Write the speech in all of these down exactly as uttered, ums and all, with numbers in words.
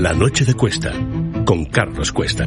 La noche de Cuesta, con Carlos Cuesta.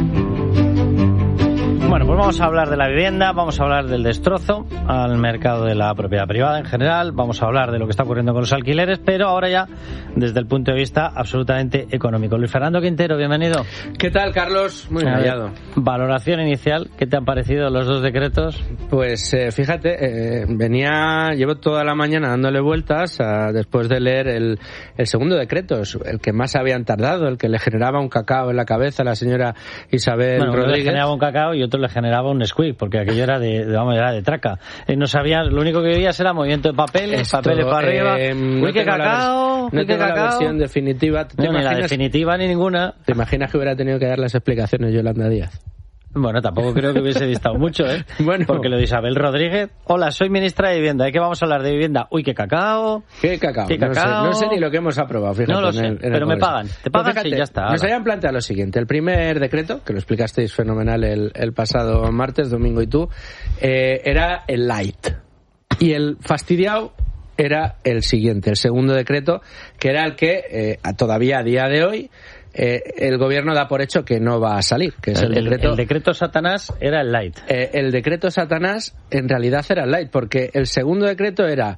Bueno, pues vamos a hablar de la vivienda, vamos a hablar del destrozo al mercado de la propiedad privada en general, vamos a hablar de lo que está ocurriendo con los alquileres, pero ahora ya desde el punto de vista absolutamente económico. Luis Fernando Quintero, bienvenido. ¿Qué tal, Carlos? Muy bien hallado. Valoración inicial, ¿qué te han parecido los dos decretos? Pues eh, fíjate, eh, venía, llevo toda la mañana dándole vueltas a, después de leer el, el segundo decreto, el que más habían tardado, el que le generaba un cacao en la cabeza a la señora Isabel bueno, Rodríguez. Le generaba un cacao y otro le generaba un squeak, porque aquello era de, de vamos, era de traca. Eh, no sabías, lo único que veías era movimiento de papeles, Esto, papeles para arriba. Eh, uy, no qué cacao, la, no uy, qué tengo cacao. La versión definitiva. ¿Te No, ni imaginas, la definitiva ni ninguna. ¿Te imaginas que hubiera tenido que dar las explicaciones Yolanda Díaz? Bueno, tampoco creo que hubiese distado mucho, ¿eh? Bueno. Porque lo de Isabel Rodríguez, hola, soy ministra de Vivienda, ¿de qué vamos a hablar de vivienda? Uy, qué cacao. ¿Qué cacao? ¿Qué cacao? No sé, no sé ni lo que hemos aprobado, fíjate. No lo sé, en el, en pero el me pagan. Te pagan, pues fíjate, sí, ya está. Nos ahora. habían planteado lo siguiente. El primer decreto, que lo explicasteis fenomenal el, el pasado martes, Domingo y tú, eh, era el light. Y el fastidiado era el siguiente, el segundo decreto, que era el que eh, todavía a día de hoy Eh, el gobierno da por hecho que no va a salir, que es el, el decreto... El decreto Satanás era el light. Eh, el decreto Satanás en realidad era el light, porque el segundo decreto era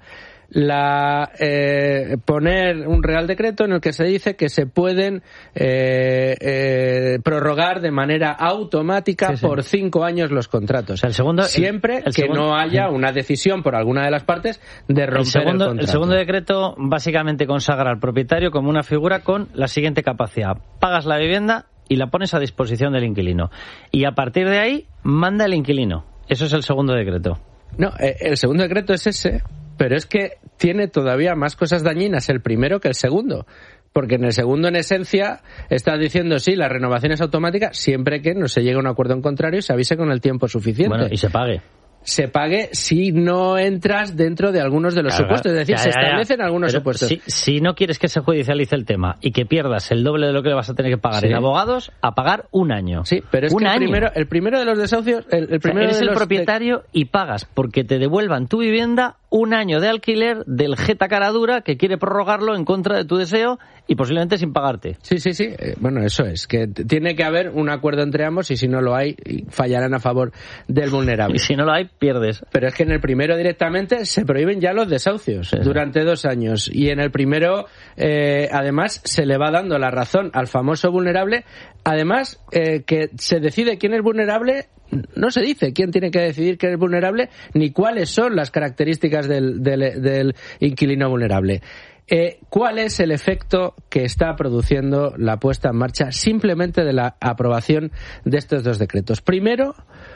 la eh, poner un real decreto en el que se dice que se pueden eh, eh, prorrogar de manera automática sí, sí. por cinco años los contratos. O sea, el segundo, siempre el, el que segundo, no haya una decisión por alguna de las partes de romper el, segundo, el contrato. El segundo decreto básicamente consagra al propietario como una figura con la siguiente capacidad: pagas la vivienda y la pones a disposición del inquilino, y a partir de ahí manda el inquilino. Eso es el segundo decreto. No, eh, el segundo decreto es ese. Pero es que tiene todavía más cosas dañinas el primero que el segundo. Porque en el segundo, en esencia, está diciendo sí, la renovación es automática siempre que no se llegue a un acuerdo en contrario y se avise con el tiempo suficiente. Bueno, y se pague. Se pague si no entras dentro de algunos de los claro, supuestos. Es decir, ya, ya, se establecen ya. algunos Pero supuestos. Si, si no quieres que se judicialice el tema y que pierdas el doble de lo que le vas a tener que pagar sí. en abogados, a pagar un año. Sí, pero es un que el año. primero, el primero de los desahucios... El, el primero o sea, eres de el los propietario de... y pagas porque te devuelvan tu vivienda un año de alquiler del jeta cara dura que quiere prorrogarlo en contra de tu deseo y posiblemente sin pagarte. Sí, sí, sí. Eh, bueno, eso es. Que tiene que haber un acuerdo entre ambos y si no lo hay, fallarán a favor del vulnerable. Y si no lo hay, pierdes. Pero es que en el primero directamente se prohíben ya los desahucios sí, durante sí. dos años. Y en el primero, eh, además, se le va dando la razón al famoso vulnerable. Además, eh, que se decide quién es vulnerable... No se dice quién tiene que decidir que es vulnerable ni cuáles son las características del, del, del inquilino vulnerable. Eh, ¿Cuál es el efecto que está produciendo la puesta en marcha simplemente de la aprobación de estos dos decretos? Primero,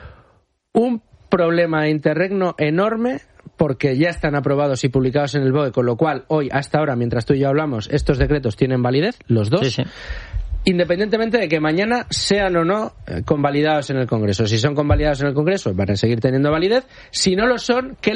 un problema de interregno enorme porque ya están aprobados y publicados en el B O E, con lo cual hoy, hasta ahora, mientras tú y yo hablamos, estos decretos tienen validez, los dos. Sí, sí. Independientemente de que mañana sean o no eh, convalidados en el Congreso. Si son convalidados en el Congreso, van a seguir teniendo validez. Si no lo son, ¿qué